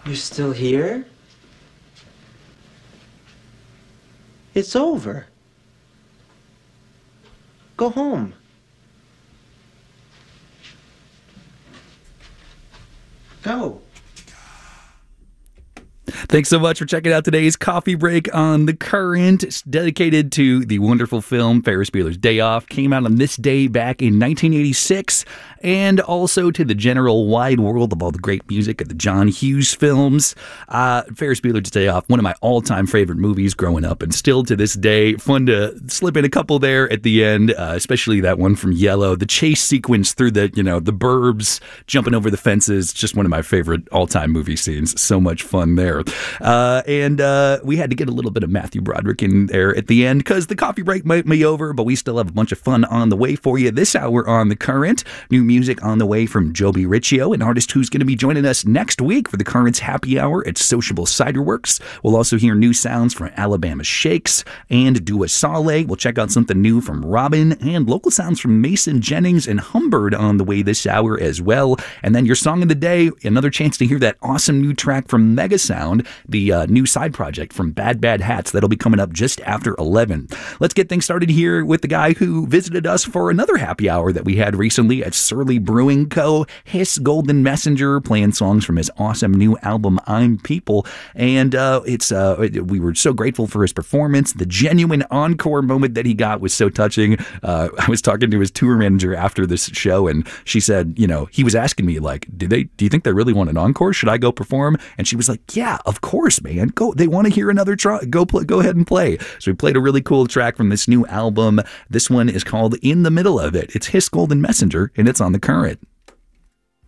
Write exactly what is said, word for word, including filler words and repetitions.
You're still here? It's over. Go home. Go. Thanks so much for checking out today's Coffee Break on The Current. It's dedicated to the wonderful film Ferris Bueller's Day Off. Came out on this day back in nineteen eighty-six. And also to the general wide world of all the great music of the John Hughes films. Uh, Ferris Bueller's Day Off, one of my all-time favorite movies growing up, and still to this day, fun to slip in a couple there at the end, uh, especially that one from Yellow. The chase sequence through the, you know, the burbs, jumping over the fences, just one of my favorite all-time movie scenes. So much fun there. Uh, and uh, we had to get a little bit of Matthew Broderick in there at the end because the coffee break might be over, but we still have a bunch of fun on the way for you this hour on The Current. New music on the way from Joby Riccio, an artist who's going to be joining us next week for The Current's Happy Hour at Sociable Ciderworks. We'll also hear new sounds from Alabama Shakes and Dua Saleh. We'll check out something new from Robin and local sounds from Mason Jennings and Humbird on the way this hour as well. And then your song of the day, another chance to hear that awesome new track from Mega Sound, the uh, new side project from Bad Bad Hats. That'll be coming up just after eleven. Let's get things started here with the guy who visited us for another happy hour that we had recently at Surly Brewing Co. Hiss Golden Messenger, playing songs from his awesome new album I'm People. And uh, it's uh, we were so grateful for his performance. The genuine encore moment that he got was so touching. Uh, I was talking to his tour manager after this show, and she said, you know, he was asking me like, "Did they? Do you think they really want an encore? Should I go perform?" And she was like, "Yeah, of course, man. Go. They want to hear another try. Go play. Go ahead and play." So we played a really cool track from this new album. This one is called In the Middle of It. It's Hiss Golden Messenger, and it's on The Current.